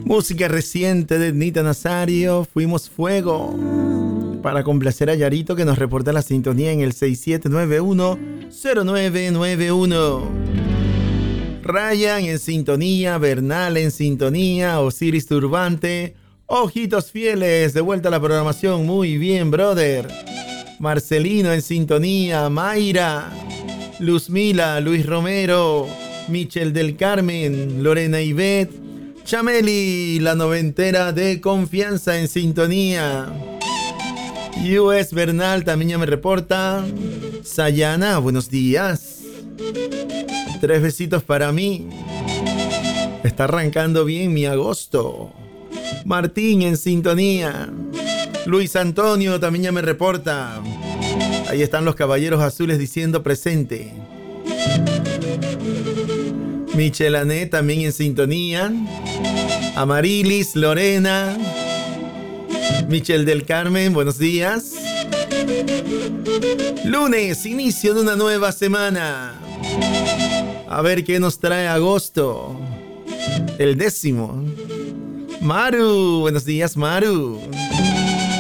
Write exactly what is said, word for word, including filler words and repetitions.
Música reciente de Nita Nazario, Fuimos Fuego. Para complacer a Yarito, que nos reporta la sintonía en el seis siete nueve uno cero nueve nueve uno. Ryan en sintonía, Bernal en sintonía, Osiris Turbante, Ojitos Fieles, de vuelta a la programación. Muy bien, brother. Marcelino en sintonía, Mayra, Luzmila, Luis Romero, Michel del Carmen, Lorena Ivette, Chameli, la noventera de confianza en sintonía. U S Bernal también ya me reporta. Sayana, buenos días. Tres besitos para mí. Está arrancando bien mi agosto. Martín en sintonía. Luis Antonio también ya me reporta. Ahí están los caballeros azules diciendo presente. Michelané también en sintonía. Amarilis, Lorena, Michel del Carmen, buenos días. Lunes, inicio de una nueva semana. A ver qué nos trae agosto. El décimo. Maru, buenos días, Maru.